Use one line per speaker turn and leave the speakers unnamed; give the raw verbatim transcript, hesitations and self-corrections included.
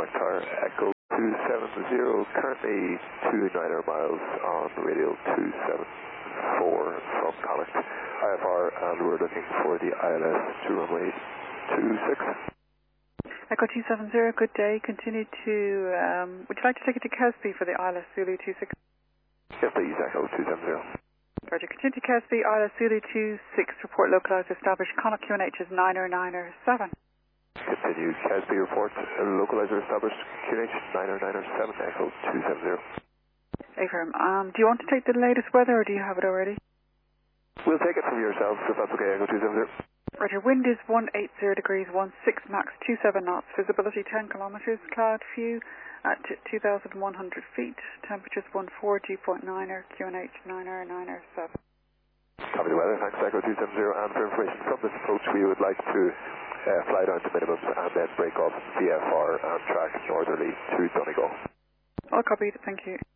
Contact Tower, Echo two seven zero, currently two niner miles on radio two seven four from Connacht, I F R, and we're looking for the I L S to runway two six.
Echo two seven zero, good day. Continue to, um, would you like to take it to Kesby for the I L S Zulu two six?
Yes, please, Echo two seven zero.
Roger, continue to Kesby, I L S Zulu two six, report localized, established, Connacht Q N H is niner niner seven.
Continue, Kesby report, localizer established, Q N H niner niner seven, Echo two seven zero.
Affirm. Um, do you want to take the latest weather, or do you have it already?
We'll take it from yourselves, if that's okay, Echo two seven zero.
Roger, wind is one eighty degrees, one six max, two seven knots, visibility ten kilometers, cloud few at two thousand one hundred feet, temperatures one four, dew point niner, Q N H niner niner seven.
Copy the weather, thanks Echo two seven zero, and for information from this approach we would like to uh, fly down to minimums and then break off V F R and track northerly to Donegal.
All copied, thank you.